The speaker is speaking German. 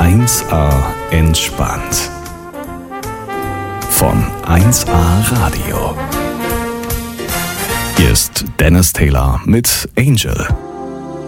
1A entspannt. Von 1A Radio. Hier ist Dennis Taylor mit Angel.